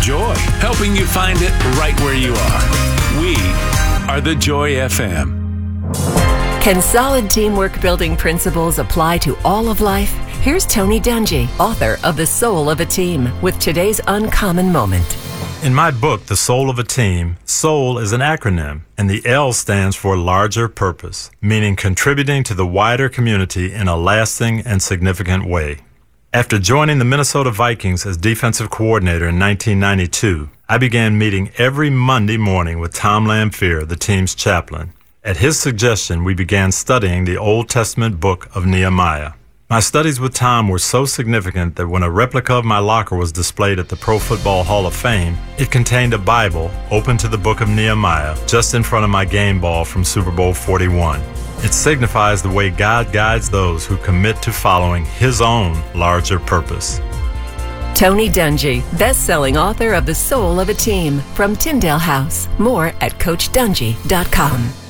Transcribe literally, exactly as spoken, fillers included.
Joy, helping you find it right where you are. We are the Joy F M. Can solid teamwork building principles apply to all of life? Here's Tony Dungy, author of The Soul of a Team, with today's uncommon moment. In my book, The Soul of a Team, SOUL is an acronym, and the L stands for larger purpose, meaning contributing to the wider community in a lasting and significant way. After joining the Minnesota Vikings as defensive coordinator in nineteen ninety-two, I began meeting every Monday morning with Tom Lamphere, the team's chaplain. At his suggestion, we began studying the Old Testament book of Nehemiah. My studies with Tom were so significant that when a replica of my locker was displayed at the Pro Football Hall of Fame, it contained a Bible open to the book of Nehemiah just in front of my game ball from Super Bowl forty-one. It signifies the way God guides those who commit to following His own larger purpose. Tony Dungy, best-selling author of The Soul of a Team, from Tyndale House. More at coach dungy dot com.